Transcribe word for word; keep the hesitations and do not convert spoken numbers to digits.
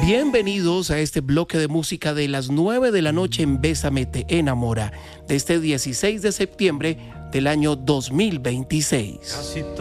Bienvenidos a este bloque de música de las nueve de la noche en Bésame te enamora, de este dieciséis de septiembre del año dos mil veintiséis.